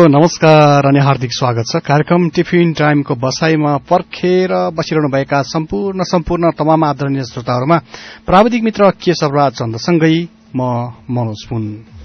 नमस्कार अनि हार्दिक स्वागत छ कार्यक्रम टिफिन टाइमको बसाईमा पर्खेर बसिरहनुभएका सम्पूर्ण तमाम आदरणीय श्रोताहरूमा प्राविधिक मित्र केशव राज चन्द्रसँगै म मनोज पुन।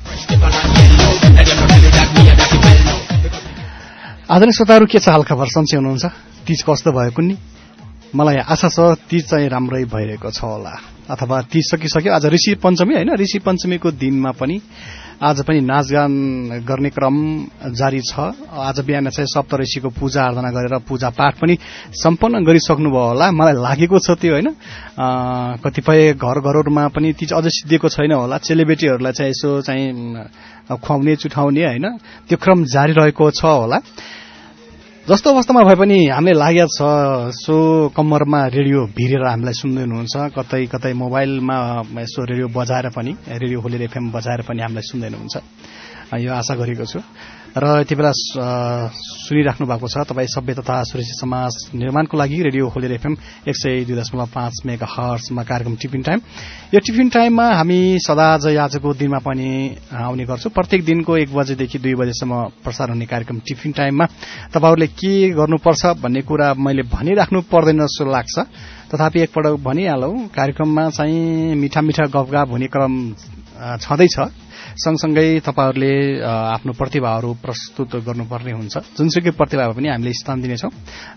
आदरणीय श्रोताहरू, के छ हालखबर? सन्चै हुनुहुन्छ? तीज कस्तो भयो कुन्नी? मलाई आशा छ तीज चाहिँ राम्रै भइरहेको छ होला, अथवा तीज सकिसक्यो। आज ऋषि पञ्चमी होइन, ऋषि पञ्चमीको दिनमा पनि आज पनि नाचगान गर्ने क्रम जारी छ। आज बिहान चाहिँ सप्तऋषिको पूजा आराधना गरेर पूजा पाठ पनि सम्पन्न गरिसक्नुभयो होला, मलाई लागेको छ त्यो होइन। कतिपय घरहरूमा पनि तीज अझै सिद्धिएको छैन होला, चेलीबेटीहरूलाई चाहिँ यसो चाहिँ खुवाउने चुठाउने होइन, त्यो क्रम जारी रहेको छ होला। जस्तो अवस्थामा भए पनि हामीलाई लागेको छ सो कम्मरमा रेडियो भिरेर हामीलाई सुन्दै हुनुहुन्छ, कतै कतै मोबाइलमा यसो रेडियो बजाएर पनि, रेडियो होली एफएम बजाएर पनि हामीलाई सुन्दै हुनुहुन्छ, यो आशा गरेको छु। र यति बेला सुनिराख्नु भएको छ तपाईँ सभ्य तथा सुरक्षित समाज निर्माणको लागि रेडियो होली एफएम 102.5 मेगाहर्ट्जमा कार्यक्रम टिफिन टाइम। यो टिफिन टाइममा हामी सदा आजको दिनमा पनि आउने गर्छौँ। प्रत्येक दिनको 1 बजेदेखि 2 बजेसम्म प्रसारण हुने कार्यक्रम टिफिन टाइममा तपाईँहरूले के गर्नुपर्छ भन्ने कुरा मैले भनिराख्नु पर्दैन जस्तो लाग्छ, तथापि एकपल्ट भनिहालौँ। कार्यक्रममा चाहिँ मिठा मिठा गफगाफ हुने क्रम छँदैछ। सँगसँगै तपाईँहरूले आफ्नो प्रतिभाहरू प्रस्तुत गर्नुपर्ने हुन्छ। जुनसुकै प्रतिभा पनि हामीले स्थान दिनेछौँ।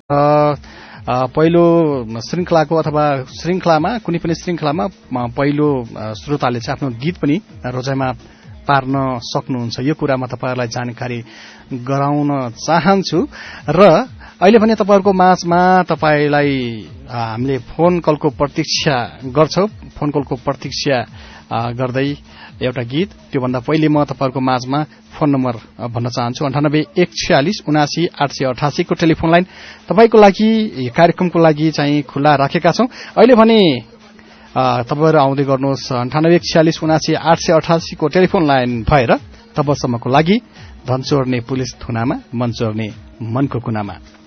पहिलो श्रृङ्खलाको अथवा श्रृङ्खलामा कुनै पनि श्रृङ्खलामा पहिलो श्रोताले चाहिँ आफ्नो गीत पनि रोजाइमा पार्न सक्नुहुन्छ, यो कुरामा तपाईँहरूलाई जानकारी गराउन चाहन्छु। र अहिले पनि तपाईँहरूको माझमा तपाईँलाई हामीले फोन कलको प्रतीक्षा गर्छौँ। फोन कलको प्रतीक्षा गर्दै एउटा गीत, त्योभन्दा पहिले म तपाईँहरूको माझमा फोन नम्बर भन्न चाहन्छु। 98 146 79 888 को टेलिफोन लाइन तपाईँको लागि, कार्यक्रमको लागि चाहिँ खुल्ला राखेका छौँ। अहिले भने तपाईँहरू आउँदै गर्नुहोस् 98 146 79 888 को टेलिफोन लाइन भएर। तबसम्मको लागि धन चोर्ने पुलिस थुनामा, मन चोर्ने मनको कुनामा।